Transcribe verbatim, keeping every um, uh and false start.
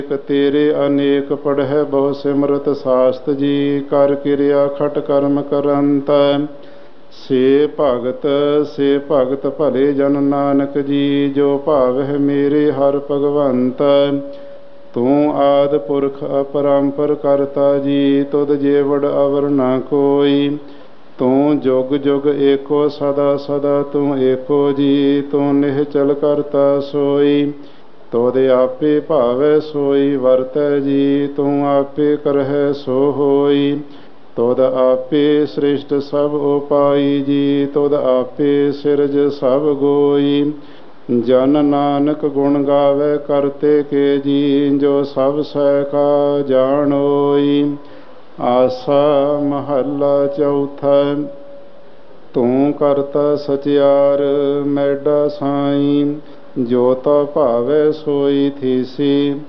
तेरे अनेक पढ़ै बहु सिमरत शास्त जी। कर क्रिया खट कर्म करंत से भगत से भगत भले जन नानक जी। जो भावै मेरे हर भगवंत तू आद पुरख अपरंपर करता जी। तुद जेवड़ अवर न कोई तू जुग जुग एको सदा सदा तू एको जी। तू निहचल करता सोई तुद आपे भावै सोई वरतै जी। तू आपे करहै सो होई तुद आपे सृष्ट सब उपाई जी। तुद आपे सिरज सब गोई जन नानक गुण गावै करते के जी। जो सब सैका जानोई। आसा महला चौथा। तू करता सचियार मैडा साई जो ता भावै सोई थीसी।